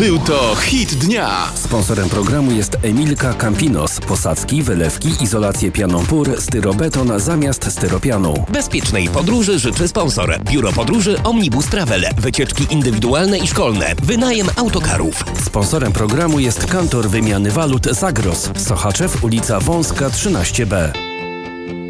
Był to hit dnia. Sponsorem programu jest Emilka Campinos. Posadzki, wylewki, izolację pianą PUR, styrobeton zamiast styropianu. Bezpiecznej podróży życzy sponsor. Biuro Podróży Omnibus Travel. Wycieczki indywidualne i szkolne. Wynajem autokarów. Sponsorem programu jest Kantor Wymiany Walut Zagros. Sochaczew, ulica Wąska 13B.